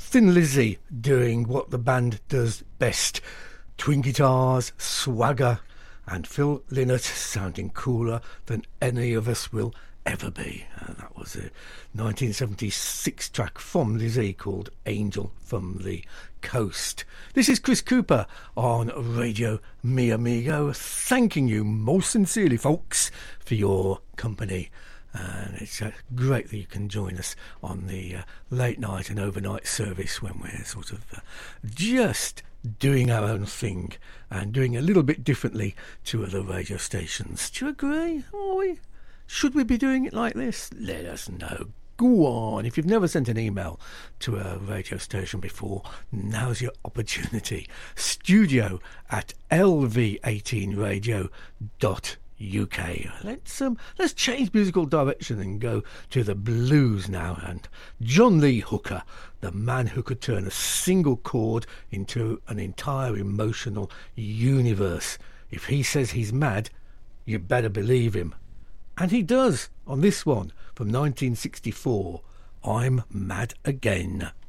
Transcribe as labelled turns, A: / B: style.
A: Thin Lizzy doing what the band does best. Twin guitars, swagger, and Phil Lynott sounding cooler than any of us will ever be. That was a 1976 track from Lizzy called Angel from the Coast. This is Chris Cooper on Radio Mi Amigo, thanking you most sincerely, folks, for your company. And it's great that you can join us on the late night and overnight service when we're sort of just doing our own thing and doing a little bit differently to other radio stations. Do you agree? Are we? Should we be doing it like this? Let us know. Go on. If you've never sent an email to a radio station before, now's your opportunity. studio@lv18radio.uk. Let's change musical direction and go to the blues now. And John Lee Hooker, the man who could turn a single chord into an entire emotional universe. If he says he's mad, you better believe him. And he does on this one from 1964, I'm Mad Again.